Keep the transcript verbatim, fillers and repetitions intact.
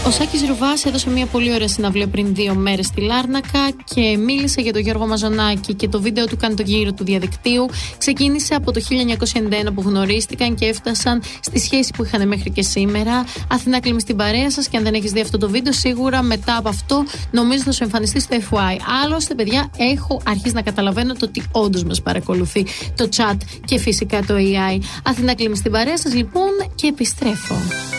Ο Σάκης Ρουβάς έδωσε μια πολύ ωραία συναυλία πριν δύο μέρες στη Λάρνακα και μίλησε για τον Γιώργο Μαζονάκη και το βίντεο του κάνει το γύρο του διαδικτύου. Ξεκίνησε από το χίλια εννιακόσια ενενήντα ένα που γνωρίστηκαν και έφτασαν στη σχέση που είχαν μέχρι και σήμερα. Αθηνά κλείνει στην παρέα σας και αν δεν έχεις δει αυτό το βίντεο, σίγουρα μετά από αυτό νομίζω θα σου εμφανιστεί στο εφ γουάι. Άλλωστε, παιδιά, έχω αρχίσει να καταλαβαίνω το ότι όντως μας παρακολουθεί το chat και φυσικά το έι άι. Αθηνά κλείνει στην παρέα σας λοιπόν και επιστρέφω.